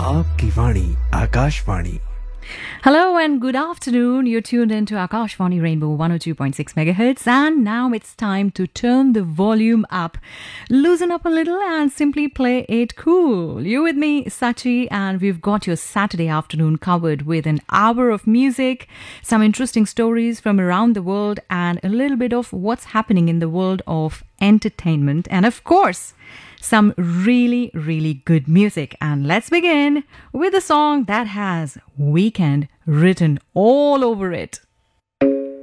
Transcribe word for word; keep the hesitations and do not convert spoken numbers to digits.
आपकी वाणी Akashvani. Hello and good afternoon. You're tuned into Akashvani Rainbow one oh two point six megahertz, and now it's time to turn the volume up, loosen up a little, and simply play it cool. You with me, Sachi, and we've got your Saturday afternoon covered with an hour of music, some interesting stories from around the world, and a little bit of what's happening in the world of entertainment, and of course, some really, really good music. And let's begin with a song that has Weekend written all over it.